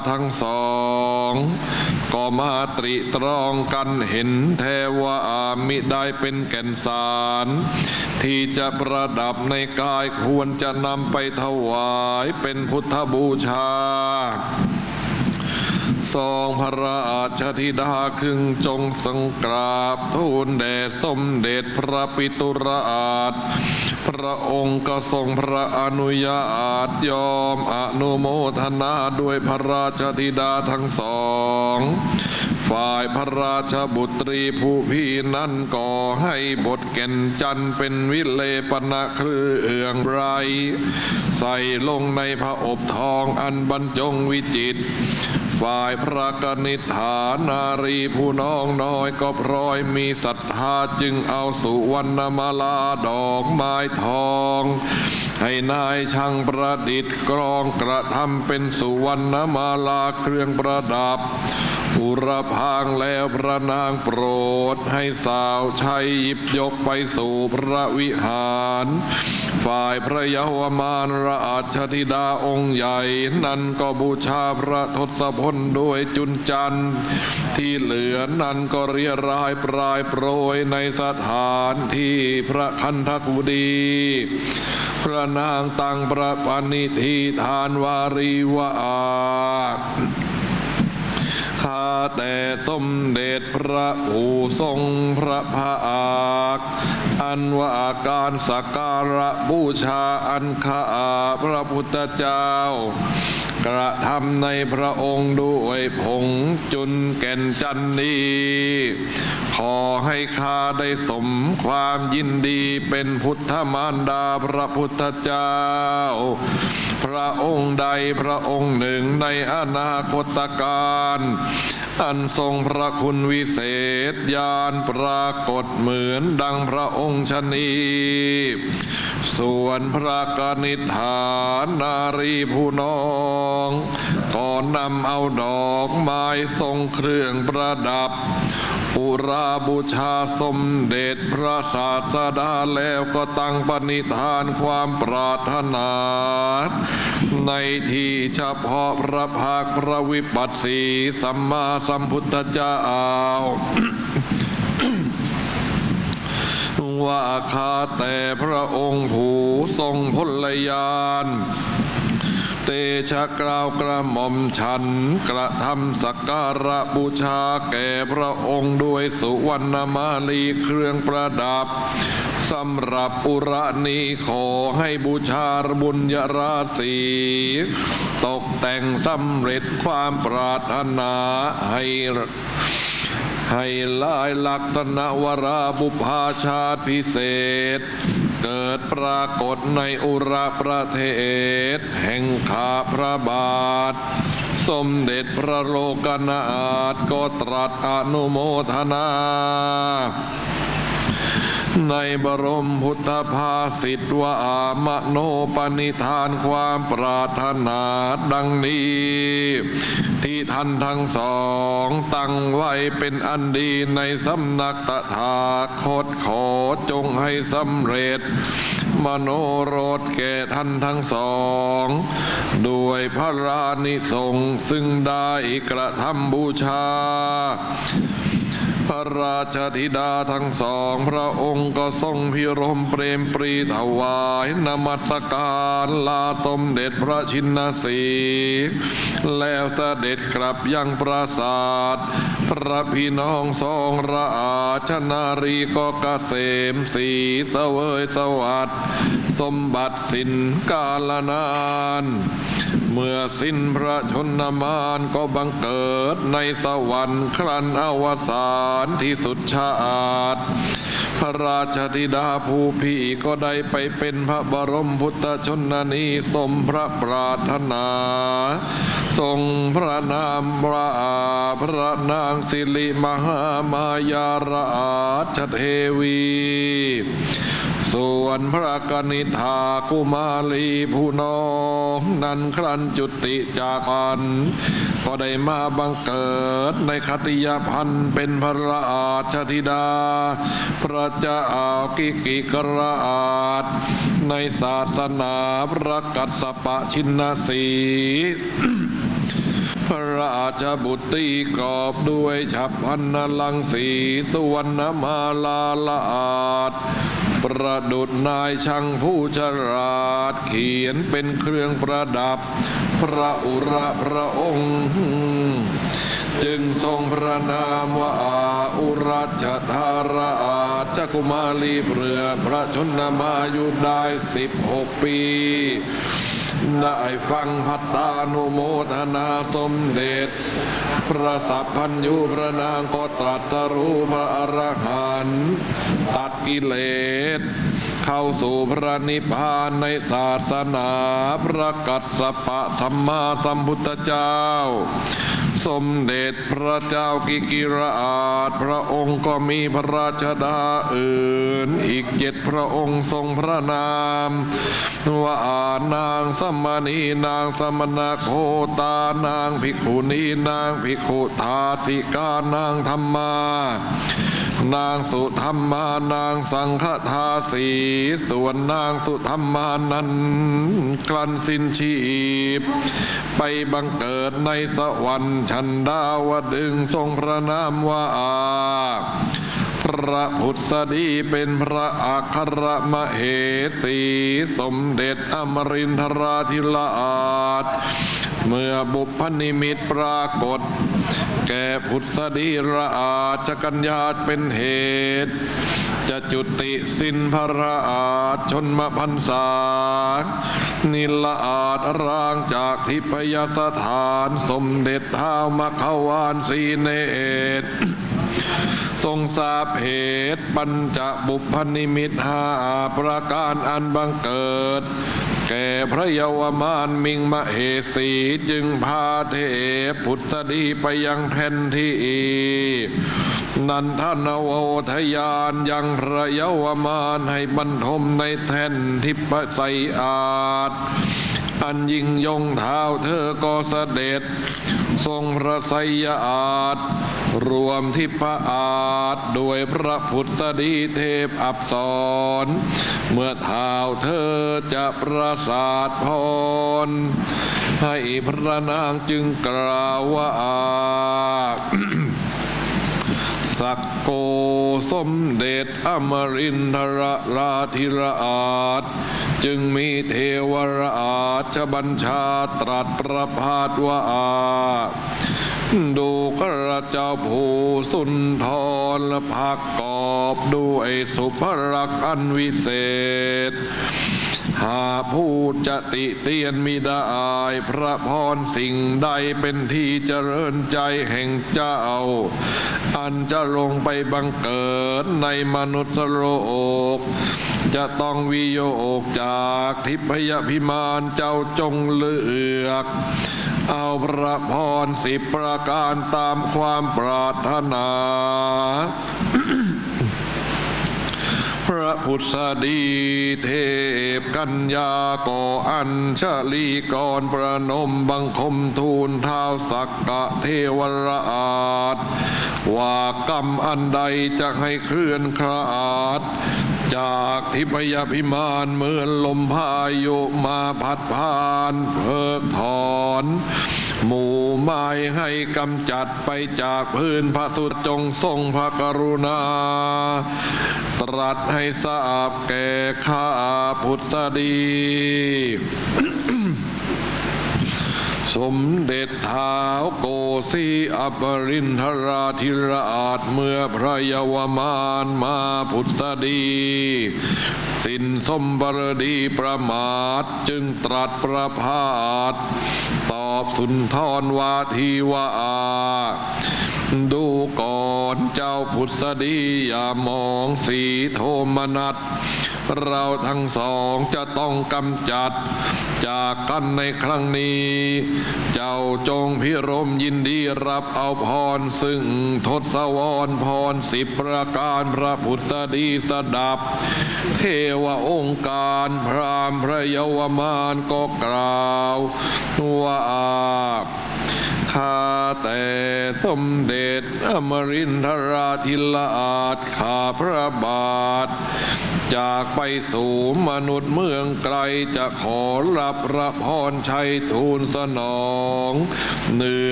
ทั้งสองก็มาตริตรองกันเห็นแท้ว่ามิได้เป็นแก่นสารที่จะประดับในกายควรจะนำไปถวายเป็นพุทธบูชาทรงพระราชธิดาคึงจงทรงกราบทูลแด่สมเด็จพระปิตุราชพระองค์ก็ทรงพระอนุญาตยอมอนุโมทนาด้วยพระราชธิดาทั้งสองฝ่ายพระราชบุตรีผู้พี่นั้นก่อให้บทแก่นจันทร์เป็นวิเลปนะเครื่องไรใส่ลงในพระอบทองอันบรรจงวิจิตรฝ่ายพระกนิษฐานารีผู้น้องน้อยก็พลอยมีศรัทธาจึงเอาสุวรรณมาลาดอกไม้ทองให้นายช่างประดิษฐ์กรองกระทำเป็นสุวรรณมาลาเครื่องประดับอุรพางแล้วพระนางโปรดให้สาวใช้หยิบยกไปสู่พระวิหารฝ่ายพระเยาวมารราชธิดาองค์ใหญ่นั้นก็บูชาพระทศพลด้วยจุนจันทร์ที่เหลือนั้นก็เรียรายปลายโปรยในสถานที่พระคันธกุฎีพระนางตั้งประปณิธิทานวารีวาข้าแต่สมเด็จพระผู้ทรงพระภาคอันว่าการสักการะบูชาอันข้าพระพุทธเจ้ากระทำในพระองค์ด้วยผงจุนแก่นจันนี้ขอให้ข้าได้สมความยินดีเป็นพุทธมารดาพระพุทธเจ้าพระองค์ใดพระองค์หนึ่งในอนาคตการอันทรงพระคุณวิเศษญาณปรากฏเหมือนดังพระองค์ชนีส่วนพระกนิษฐานารีผู้น้องก็นำเอาดอกไม้ทรงเครื่องประดับอุราบูชาสมเด็จพระศาสดาแล้วก็ตั้งปณิธานความปรารถนาในที่เฉพาะพระภาคพระวิปัสสีสัมมาสัมพุทธเจ้าว่าข้าแต่พระองค์ผู้ทรงพลญาณเตชะกล่าวกระหม่อมฉันกระทำสักการะบูชาแก่พระองค์ด้วยสุวรรณมาลีเครื่องประดับสำหรับอุระนี้ขอให้บูชาบุญญราศีตกแต่งสำเร็จความปรารถนาให้ลายลักษณะวราบุพาชาติพิเศษเกิดปรากฏในอุระประเทศแห่งข้าพระบาทสมเด็จพระโลกนาถก็ตรัสอนุโมทนาในบรมพุทธภาษิตว่ามโนปณิธานความปรารถนาดังนี้ที่ท่านทั้งสองตั้งไว้เป็นอันดีในสำนักตถาคตขอจงให้สำเร็จมโนรสแก่ท่านทั้งสองด้วยพระรานิสงส์ซึ่งได้กระทำบูชาพระราชธิดาทั้งสองพระองค์ก็ทรงพิรมเปรมปรีถวายนมัสการลาสมเด็จพระชินสีแล้วเสด็จกลับยังปราสาทพระพี่น้องทรงราชนารีก็เกษมสีเสวยสวัสดิ์สมบัติสิ้นกาลนานเมื่อสิ้นพระชนมานก็บังเกิดในสวรรค์ครั้นอวสานที่สุดชาติพระราชธิดาผู้พี่ก็ได้ไปเป็นพระบรมพุทธชนนีสมพระปรารถนาทรงพระนามพระนางสิริมหามายาราชเทวีส่วนพระกนิษฐากุมารีผู้น้องนั้นครั้นจุติจากกันก็ได้มาบังเกิดในคติยพันธ์เป็นพระราชธิดาพระเจ้ากิกราชในศาสนาพระกัสสปะชินสีพพระราชบุตรีกอบด้วยฉับพันลังสีสุวรรณมาลาละอาดประดุจนายช่างผู้ฉลาดเขียนเป็นเครื่องประดับพระอุระพระองค์จึงทรงพระนามว่าอุรัชธาราชกุมารีเปลือกพระชนมายุได้16 ปีได้ฟังพัตตานุโมทนาสมเด็จพระสัพพัญญูพระนางก็ตรัสรู้พระอรหันต์ตัดกิเลสเข้าสู่พระนิพพานในศาสนาพระกัสสปะสัมมาสัมพุทธเจ้าสมเด็จพระเจ้ากิกิราชพระองค์ก็มีพระราชดาอื่นอีก7 พระองค์ทรงพระนามว่านางสมณีนางสมณโคตานางภิกขุณีนางภิกขุทาสิกานางธรรมานางสุธรรมานางสังฆทาสีส่วนนางสุธรรมานั้นกลั้นสิ้นชีพไปบังเกิดในสวรรค์ชั้นดาวดึงส์ทรงพระนามว่าพระพุทธดีเป็นพระอัครมเหสีสมเด็จอมรินทราธิราชเมื่อบุพนิมิตปรากฏแก่พุทธดีราชกัญญาเป็นเหตุจะจุติสิ้นพระราชชนมพรรษานิลอาจร่างจากทิพยสถานสมเด็จท้าวมขวานสีเนตรทรงทราบเหตุปัญจบุพนิมิต5 ประการอันบังเกิดแก่พระเยาวมานมิงมเหสีจึงพาเทพพุทธดีไปยังแผ่นที่นันทนโวทยานยังพระเยาวมานให้บรรทมในแท่นทิพไสอาจอันยิ่งยงเท้าเธอก็เสด็จทรงพระไสยอาจรวมทิพอาจด้วยพระพุทธดีเทพอัปสรเมื่อเท้าเธอจะประสาทพรให้พระนางจึงกล่าวว่าสักโกสมเด็จอมรินทราธิราชจึงมีเทวราชบัญชาตรัสประพาสว่าดูกระเจ้าผู้สุนทรและภักกอบด้วยสุภลักษณ์อันวิเศษหาผู้จะติเตียนมิได้พระพรสิ่งใดเป็นที่เจริญใจแห่งเจ้าอันจะลงไปบังเกิดในมนุษย์โลกจะต้องวิโยคจากทิพยพิมานเจ้าจงเลือกเอาพระพร10 ประการตามความปรารถนา พระพุทธดีเทพกัญญาก่ออัญชลีกรประนมบังคมทูลเท้าสักกะเทวราชว่ากรรมอันใดจะให้เคลื่อนคลาดจากทิพยพิมานเหมือนลมพายุมาพัดผ่านเพิกถอนหมู่ไม้ให้กำจัดไปจากพื้นพระสุจงทรงพระกรุณาตรัสให้ทราบแก่ข้าพุทธดี สมเด็จท้าวโกสีอมรินทราธิราชเมื่อพระเยาวมานมาพุทธดีสิ้นสมบรดีประมาทจึงตรัสประพาสตอบสุนทรวาทีว่าดูก่อนเจ้าพุทธดีอย่ามองสีโทมนัสเราทั้งสองจะต้องกำจัดจากกันในครั้งนี้เจ้าจงพิรมยินดีรับเอาพรซึ่งทศวรพร10 ประการพระพุทธดีสดับเทวองค์การพรามพระเยาวมานก็กล่าวว่าข้าแต่สมเด็จอมรินทราธิราชข้าพระบาทจากไปสู่มนุษย์เมืองไกลจะขอรับพระพรชัยทูลสนองเนื้อ